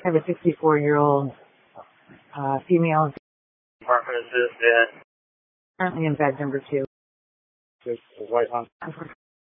I have a 64-year-old female Department assistant. currently in bed number 2. Just the white one.